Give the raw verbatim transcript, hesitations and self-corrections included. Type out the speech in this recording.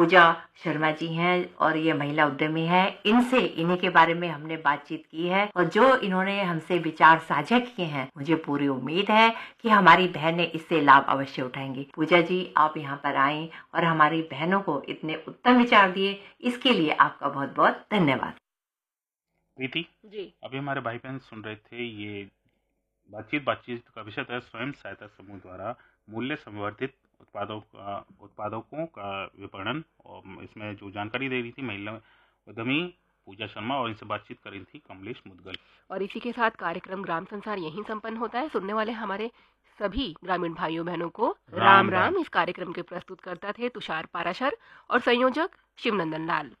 पूजा शर्मा जी हैं और ये महिला उद्यमी है। इनसे इन्हीं के बारे में हमने बातचीत की है और जो इन्होंने हमसे विचार साझा किए हैं, मुझे पूरी उम्मीद है कि हमारी बहनें इससे लाभ अवश्य उठाएंगी। पूजा जी, आप यहाँ पर आए और हमारी बहनों को इतने उत्तम विचार दिए, इसके लिए आपका बहुत बहुत धन्यवाद। प्रीति जी अभी हमारे भाई बहन सुन रहे थे, ये बातचीत बातचीत का विषय था स्वयं सहायता समूह द्वारा मूल्य संवर्धित उत्पादों का उत्पादकों का विपणन, और इसमें जो जानकारी दे रही थी महिला उद्यमी पूजा शर्मा, और इनसे बातचीत कर रही थी कमलेश मुदगल। और इसी के साथ कार्यक्रम ग्राम संसार यहीं संपन्न होता है। सुनने वाले हमारे सभी ग्रामीण भाइयों बहनों को राम राम राम। राम। इस कार्यक्रम के प्रस्तुत करता थे तुषार पाराशर और संयोजक शिवनंदन लाल।